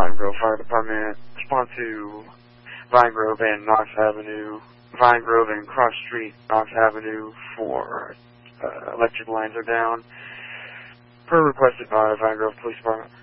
Vine Grove Fire Department. Respond to Vine Grove and Knox Avenue. Vine Grove and Cross Street, Knox Avenue for electric lines are down. Per requested by Vine Grove Police Department.